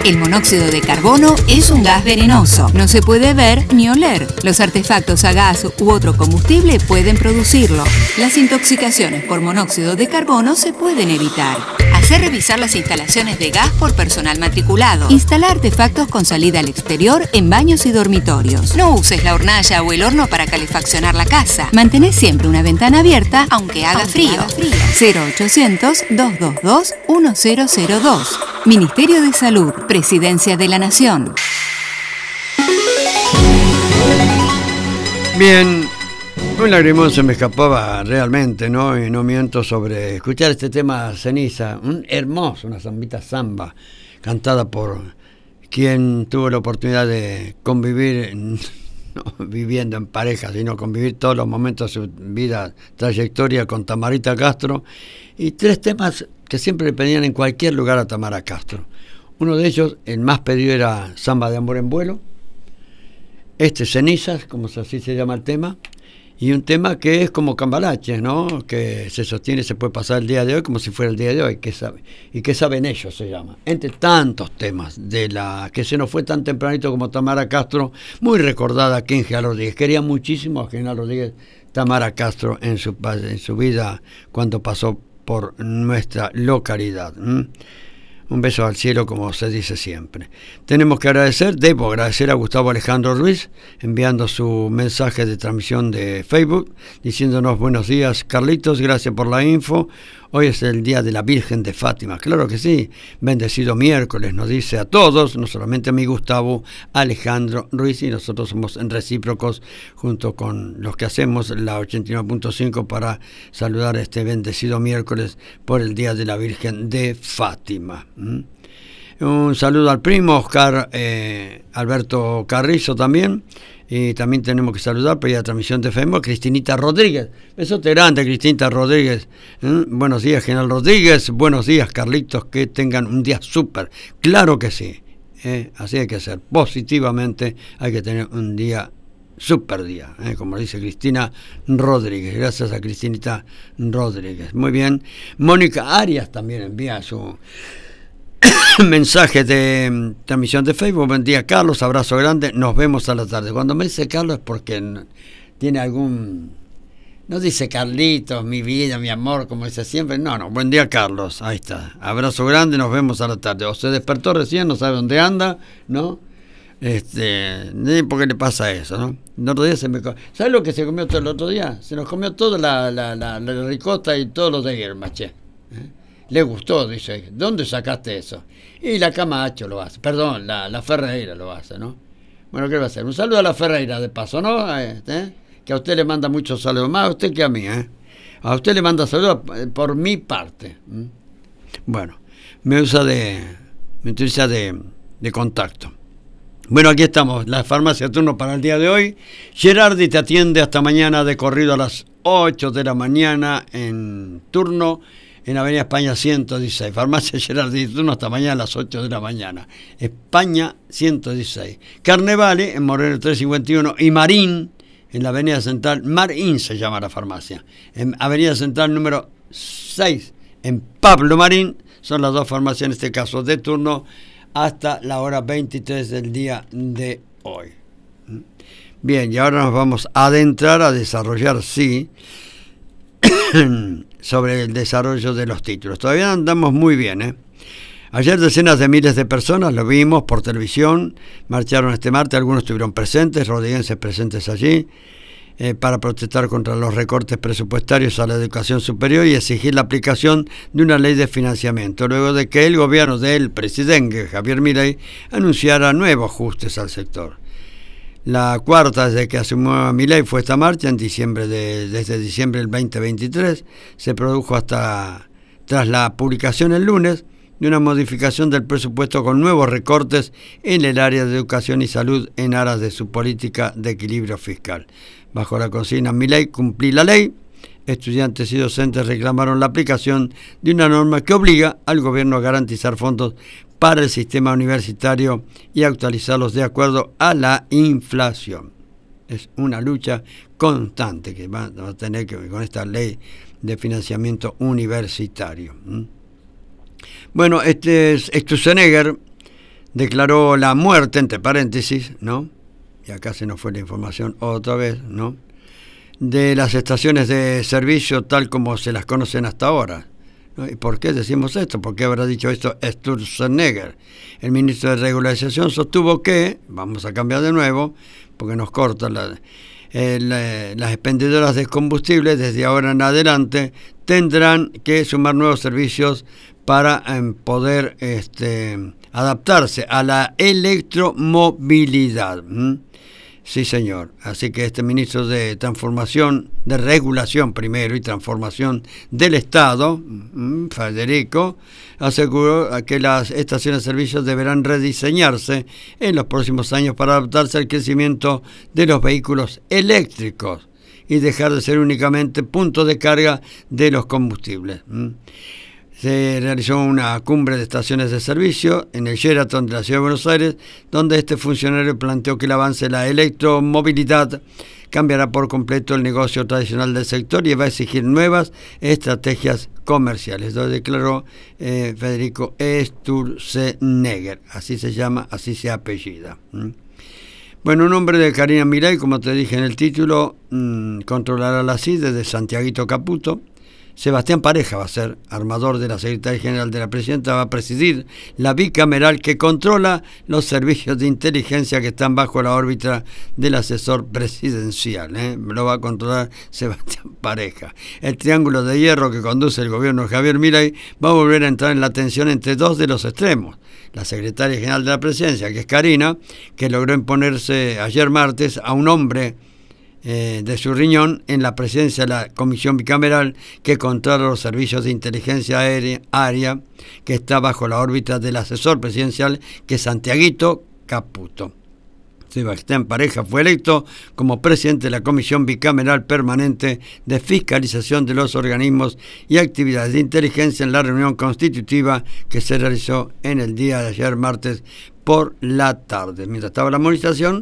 El monóxido de carbono es un gas venenoso. No se puede ver ni oler. Los artefactos a gas u otro combustible pueden producirlo. Las intoxicaciones por monóxido de carbono se pueden evitar. Hacer revisar las instalaciones de gas por personal matriculado. Instalar artefactos con salida al exterior en baños y dormitorios. No uses la hornalla o el horno para calefaccionar la casa. Mantén siempre una ventana abierta aunque haga frío. 0800-222-1002. Ministerio de Salud, Presidencia de la Nación. Bien, un lagrimón se me escapaba realmente, ¿no? Y no miento sobre escuchar este tema Ceniza, una zambita samba, cantada por quien tuvo la oportunidad de convivir, no viviendo en pareja, sino convivir todos los momentos de su vida, trayectoria con Tamarita Castro, y 3 temas que siempre le pedían en cualquier lugar a Tamara Castro. Uno de ellos, el más pedido, era Samba de Amor en Vuelo, Cenizas, como así se llama el tema, y un tema que es como Cambalaches, ¿no? Que se sostiene, se puede pasar el día de hoy como si fuera el día de hoy, ¿qué saben ellos? Se llama. Entre tantos temas de la que se nos fue tan tempranito como Tamara Castro, muy recordada aquí en General Rodríguez. Quería muchísimo a General Rodríguez Tamara Castro en su vida cuando pasó por nuestra localidad. Un beso al cielo, como se dice siempre. Debo agradecer a Gustavo Alejandro Ruiz, enviando su mensaje de transmisión de Facebook, diciéndonos: buenos días, Carlitos, gracias por la info. Hoy es el día de la Virgen de Fátima. Claro que sí, bendecido miércoles, nos dice a todos, no solamente a mí, Gustavo Alejandro Ruiz, y nosotros somos recíprocos junto con los que hacemos la 89.5 para saludar este bendecido miércoles por el día de la Virgen de Fátima. Un saludo al primo Oscar Alberto Carrizo también. Y también tenemos que saludar, pedida transmisión de Facebook, Cristinita Rodríguez. Besote grande, Cristinita Rodríguez. Buenos días, General Rodríguez. Buenos días, Carlitos. Que tengan un día súper. Claro que sí. Así hay que hacer. Positivamente hay que tener un día, súper día. Como dice Cristina Rodríguez. Gracias a Cristinita Rodríguez. Muy bien. Mónica Arias también envía su mensaje de transmisión de Facebook. Buen día, Carlos, abrazo grande, nos vemos a la tarde. Cuando me dice Carlos es porque tiene algún, no dice Carlitos, mi vida, mi amor, como dice siempre. No, buen día, Carlos, ahí está, abrazo grande, nos vemos a la tarde. O se despertó recién, no sabe dónde anda, ¿no? ¿Por qué le pasa eso, no? El otro día ¿sabes lo que se comió todo el otro día? Se nos comió toda la ricota y todos los de Irma, che. Le gustó, dice, ¿dónde sacaste eso? Y la Camacho lo hace, perdón, la Ferreira lo hace, ¿no? Bueno, ¿qué va a hacer? Un saludo a la Ferreira de paso, ¿no? Que a usted le manda muchos saludos, más a usted que a mí, A usted le manda saludos por mi parte. Bueno, me utiliza de contacto. Bueno, aquí estamos, la farmacia turno para el día de hoy. Gerardi te atiende hasta mañana de corrido a las 8 de la mañana en turno, en Avenida España 116, Farmacia Gerardi turno hasta mañana a las 8 de la mañana. España 116. Carnevale en Moreno 351 y Marín en la Avenida Central. Marín se llama la farmacia. En Avenida Central número 6 en Pablo Marín. Son las 2 farmacias en este caso de turno hasta la hora 23 del día de hoy. Bien, y ahora nos vamos a adentrar a desarrollar, sí, sobre el desarrollo de los títulos. Todavía andamos muy bien, Ayer decenas de miles de personas, lo vimos por televisión, marcharon este martes, algunos estuvieron presentes, rodriguenses presentes allí, para protestar contra los recortes presupuestarios a la educación superior y exigir la aplicación de una ley de financiamiento, luego de que el gobierno del presidente Javier Milei anunciara nuevos ajustes al sector. La cuarta desde que asumió Milei fue esta marcha desde diciembre del 2023. Se produjo hasta tras la publicación el lunes de una modificación del presupuesto con nuevos recortes en el área de educación y salud en aras de su política de equilibrio fiscal. Bajo la consigna Milei, cumplir la ley, estudiantes y docentes reclamaron la aplicación de una norma que obliga al gobierno a garantizar fondos para el sistema universitario y actualizarlos de acuerdo a la inflación. Es una lucha constante que va a tener que ver con esta ley de financiamiento universitario. Bueno, Sturzenegger declaró la muerte, entre paréntesis, ¿no? Y acá se nos fue la información otra vez, ¿no? De las estaciones de servicio tal como se las conocen hasta ahora, ¿no? ¿Y por qué decimos esto? ¿Por qué habrá dicho esto Sturzenegger? El ministro de Regularización sostuvo que, vamos a cambiar de nuevo, porque nos corta las expendedoras de combustible desde ahora en adelante tendrán que sumar nuevos servicios para poder adaptarse a la electromovilidad. Sí, señor. Así que este ministro de Transformación, de Regulación primero y Transformación del Estado, Federico, aseguró que las estaciones de servicios deberán rediseñarse en los próximos años para adaptarse al crecimiento de los vehículos eléctricos y dejar de ser únicamente puntos de carga de los combustibles. Se realizó una cumbre de estaciones de servicio en el Sheraton de la Ciudad de Buenos Aires, donde este funcionario planteó que el avance de la electromovilidad cambiará por completo el negocio tradicional del sector y va a exigir nuevas estrategias comerciales. Lo declaró Federico Sturzenegger, así se llama, así se apellida. Bueno, un hombre de Karina Milei, como te dije en el título, controlará la CID desde Santiaguito Caputo. Sebastián Pareja va a ser armador de la Secretaría General de la Presidenta, va a presidir la bicameral que controla los servicios de inteligencia que están bajo la órbita del asesor presidencial. Lo va a controlar Sebastián Pareja. El triángulo de hierro que conduce el gobierno de Javier Milei va a volver a entrar en la tensión entre dos de los extremos. La Secretaria General de la Presidencia, que es Karina, que logró imponerse ayer martes a un hombre de su riñón en la presidencia de la Comisión Bicameral que controla los servicios de inteligencia aérea que está bajo la órbita del asesor presidencial, que es Santiaguito Caputo. Sebastián Pareja fue electo como presidente de la Comisión Bicameral Permanente de Fiscalización de los Organismos y Actividades de Inteligencia en la reunión constitutiva que se realizó en el día de ayer martes por la tarde. Mientras estaba la movilización,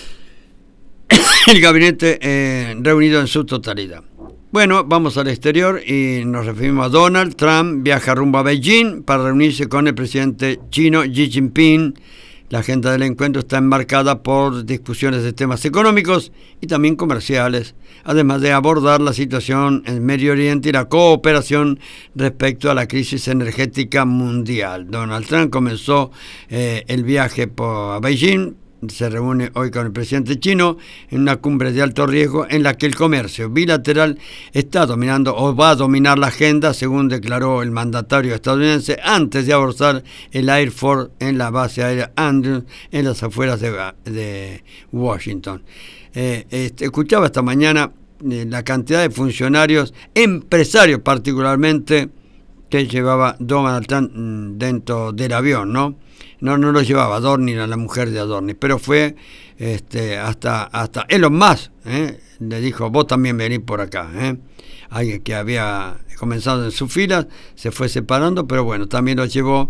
el gabinete reunido en su totalidad. Bueno, vamos al exterior y nos referimos a Donald Trump. Viaja rumbo a Beijing para reunirse con el presidente chino Xi Jinping. La agenda del encuentro está enmarcada por discusiones de temas económicos y también comerciales, además de abordar la situación en Medio Oriente y la cooperación respecto a la crisis energética mundial. Donald Trump comenzó el viaje a Beijing. Se reúne hoy con el presidente chino en una cumbre de alto riesgo en la que el comercio bilateral está dominando o va a dominar la agenda, según declaró el mandatario estadounidense antes de abordar el Air Force en la base aérea Andrews en las afueras de Washington. Escuchaba esta mañana la cantidad de funcionarios, empresarios particularmente, que llevaba Donald Trump dentro del avión, ¿no? No lo llevaba Adorni, a la mujer de Adorni, pero fue hasta Elon Musk, le dijo, vos también venís por acá. Alguien que había comenzado en sus filas se fue separando, pero bueno, también lo llevó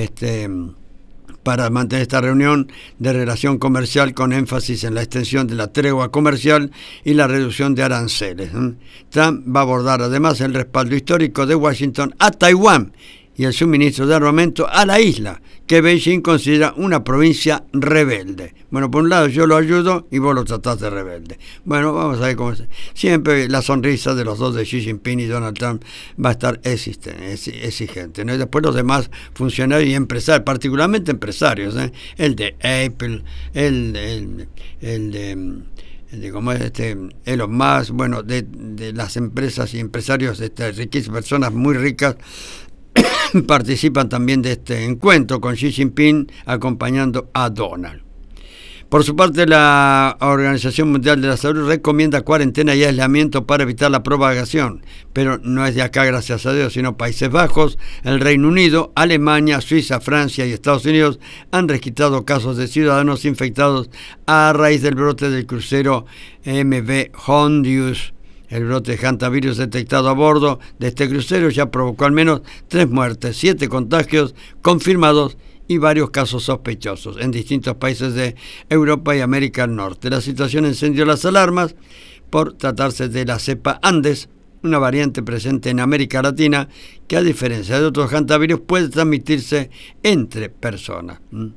para mantener esta reunión de relación comercial con énfasis en la extensión de la tregua comercial y la reducción de aranceles. Trump va a abordar además el respaldo histórico de Washington a Taiwán y el suministro de armamento a la isla, que Beijing considera una provincia rebelde. Bueno, por un lado yo lo ayudo y vos lo tratás de rebelde. Bueno, vamos a ver cómo es. Siempre la sonrisa de los dos, de Xi Jinping y Donald Trump, va a estar exigente, ¿no? Y después los demás funcionarios y empresarios, particularmente empresarios, el de Apple, el de como es Elon Musk, bueno, de las empresas y empresarios, riquísimas personas muy ricas, participan también de este encuentro con Xi Jinping acompañando a Donald. Por su parte, la Organización Mundial de la Salud recomienda cuarentena y aislamiento para evitar la propagación, pero no es de acá, gracias a Dios, sino Países Bajos, el Reino Unido, Alemania, Suiza, Francia y Estados Unidos han registrado casos de ciudadanos infectados a raíz del brote del crucero MV Hondius. El brote de hantavirus detectado a bordo de este crucero ya provocó al menos 3 muertes, 7 contagios confirmados y varios casos sospechosos en distintos países de Europa y América del Norte. La situación encendió las alarmas por tratarse de la cepa Andes, una variante presente en América Latina que, a diferencia de otros hantavirus, puede transmitirse entre personas.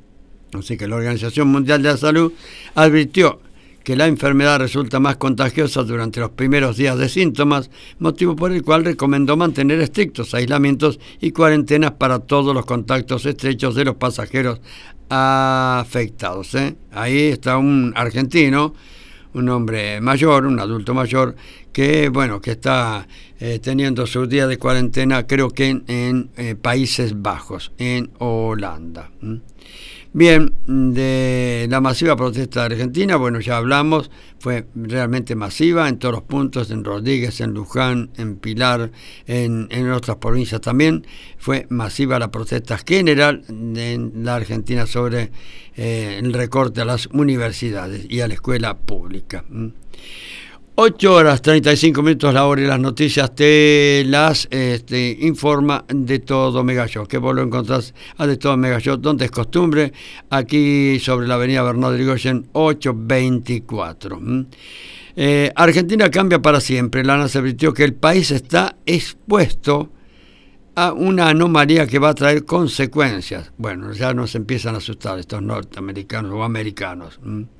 Así que la Organización Mundial de la Salud advirtió que la enfermedad resulta más contagiosa durante los primeros días de síntomas, motivo por el cual recomendó mantener estrictos aislamientos y cuarentenas para todos los contactos estrechos de los pasajeros afectados. Ahí está un argentino, un hombre mayor, un adulto mayor, que está teniendo su día de cuarentena, creo que en Países Bajos, en Holanda. Bien, de la masiva protesta de Argentina, bueno, ya hablamos, fue realmente masiva en todos los puntos, en Rodríguez, en Luján, en Pilar, en otras provincias también. Fue masiva la protesta general en la Argentina sobre el recorte a las universidades y a la escuela pública. 8:35 la hora y las noticias te las informa De Todo Megashop, que vos lo encontrás a De Todo Megashop, donde es costumbre, aquí sobre la avenida Bernardo Irigoyen 824. Argentina cambia para siempre. La ANSES advirtió que el país está expuesto a una anomalía que va a traer consecuencias. Bueno, ya nos empiezan a asustar estos norteamericanos o americanos.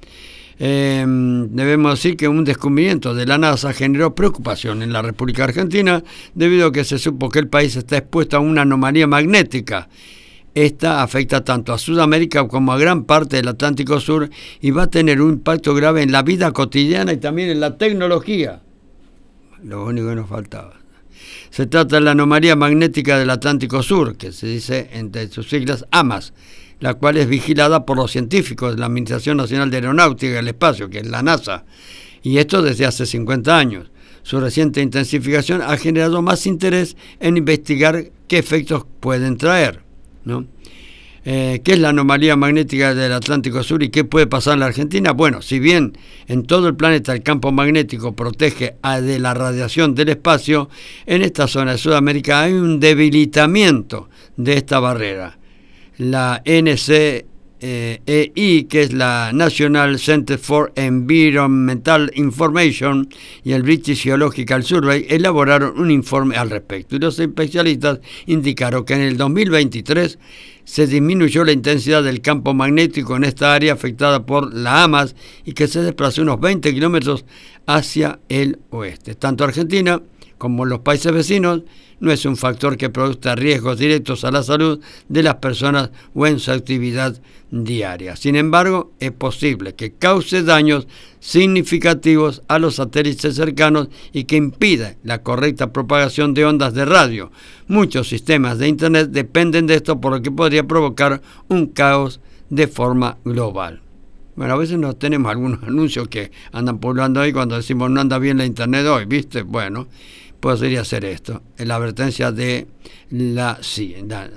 Debemos decir que un descubrimiento de la NASA generó preocupación en la República Argentina debido a que se supo que el país está expuesto a una anomalía magnética. Esta afecta tanto a Sudamérica como a gran parte del Atlántico Sur y va a tener un impacto grave en la vida cotidiana y también en la tecnología. Lo único que nos faltaba. Se trata de la anomalía magnética del Atlántico Sur, que se dice entre sus siglas AMAS, la cual es vigilada por los científicos de la Administración Nacional de Aeronáutica y el Espacio, que es la NASA, y esto desde hace 50 años. Su reciente intensificación ha generado más interés en investigar qué efectos pueden traer, ¿no? ¿Qué es la anomalía magnética del Atlántico Sur y qué puede pasar en la Argentina? Bueno, si bien en todo el planeta el campo magnético protege de la radiación del espacio, en esta zona de Sudamérica hay un debilitamiento de esta barrera. La NCEI, que es la National Center for Environmental Information, y el British Geological Survey elaboraron un informe al respecto. Y los especialistas indicaron que en el 2023 se disminuyó la intensidad del campo magnético en esta área afectada por la AMAS y que se desplazó unos 20 kilómetros hacia el oeste. Tanto Argentina como los países vecinos no es un factor que produzca riesgos directos a la salud de las personas o en su actividad diaria. Sin embargo, es posible que cause daños significativos a los satélites cercanos y que impida la correcta propagación de ondas de radio. Muchos sistemas de Internet dependen de esto, por lo que podría provocar un caos de forma global. Bueno, a veces nos tenemos algunos anuncios que andan poblando ahí cuando decimos no anda bien la Internet hoy, ¿viste? Bueno, podría ser esto, en la advertencia de la CIA,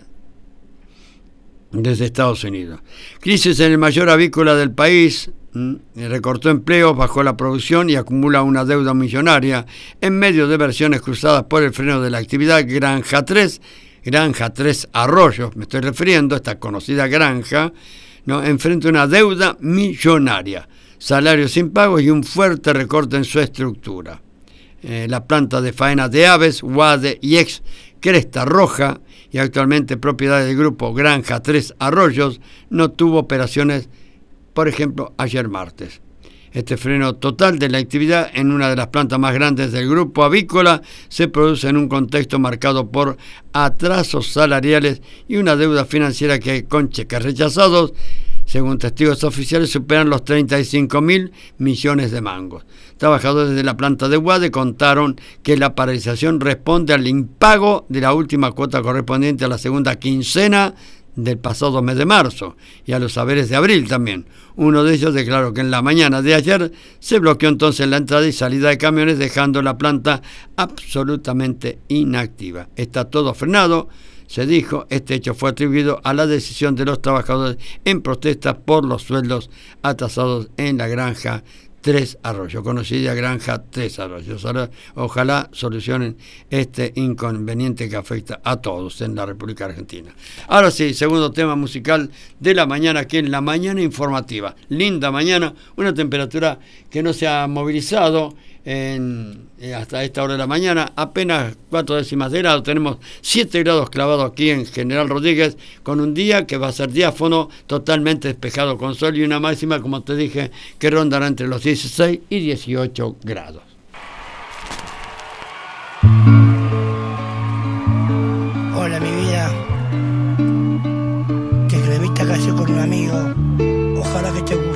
desde Estados Unidos. Crisis en el mayor avícola del país, recortó empleos, bajó la producción y acumula una deuda millonaria en medio de versiones cruzadas por el freno de la actividad. Granja 3 Arroyos, me estoy refiriendo a esta conocida granja, ¿no? Enfrenta una deuda millonaria, salarios sin pagos y un fuerte recorte en su estructura. La planta de faena de aves, Guade y ex Cresta Roja, y actualmente propiedad del grupo Granja 3 Arroyos, no tuvo operaciones, por ejemplo, ayer martes. Este freno total de la actividad en una de las plantas más grandes del grupo avícola se produce en un contexto marcado por atrasos salariales y una deuda financiera que, con cheques rechazados, según testigos oficiales, superan los 35.000 millones de mangos. Trabajadores de la planta de Guade contaron que la paralización responde al impago de la última cuota correspondiente a la segunda quincena del pasado mes de marzo y a los haberes de abril también. Uno de ellos declaró que en la mañana de ayer se bloqueó entonces la entrada y salida de camiones, dejando la planta absolutamente inactiva. Está todo frenado, se dijo. Este hecho fue atribuido a la decisión de los trabajadores en protesta por los sueldos atrasados en la Granja 3 Arroyos, conocida Granja 3 Arroyos. Ojalá solucionen este inconveniente que afecta a todos en la República Argentina. Ahora sí, segundo tema musical de la mañana, aquí en la mañana informativa. Linda mañana, una temperatura que no se ha movilizado hasta esta hora de la mañana, apenas 4 décimas de grado. Tenemos 7 grados clavados aquí en General Rodríguez, con un día que va a ser diáfano, totalmente despejado con sol, y una máxima, como te dije, que rondará entre los 16 y 18 grados. Hola, mi vida. Te escribiste casi con un amigo. Ojalá que te